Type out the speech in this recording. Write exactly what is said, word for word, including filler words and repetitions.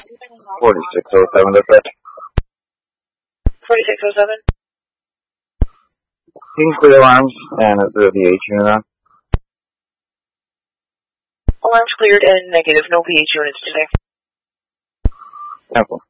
forty-six oh seven, that's right. forty-six oh seven. You can clear alarms and the V H unit on. Alarms cleared and negative. No V H units today. Cancel.